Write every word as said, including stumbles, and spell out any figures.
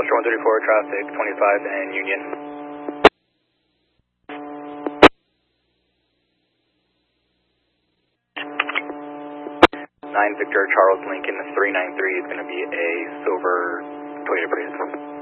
Shore one thirty-four, traffic twenty-five and Union. nine Victor Charles Lincoln three nine three is going to be a silver Toyota Prius.